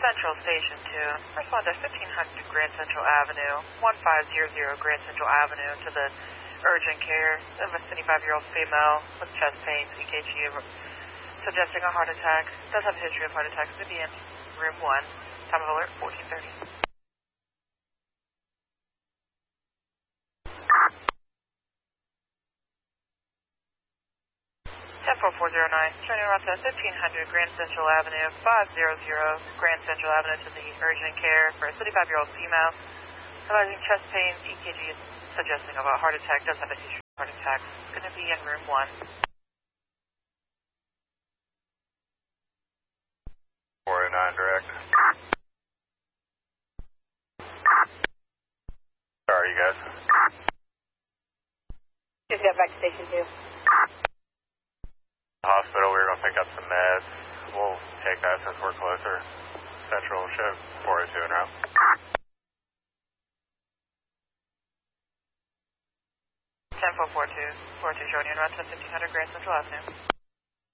Central Station 2. Respond to 1500 Grand Central Avenue, 1500 Grand Central Avenue to the urgent care of a 75-year-old female with chest pains, EKG suggesting a heart attack. Does have a history of heart attacks. Could be in room 1. Time of alert, 1430. 10409, turning around to 1500 Grand Central Avenue, 500 Grand Central Avenue to the urgent care for a 35-year-old female. Advising chest pains, EKG suggesting of a heart attack. Does have a history of heart attacks. Going to be in room 1. 409 direct. Sorry, you guys. Just got back to Station 2. Hospital, we were going to pick up some meds. We'll take that since we're closer. Central show 402 en route. 10442, 42 showing you en route to 1500 Grand Central Avenue.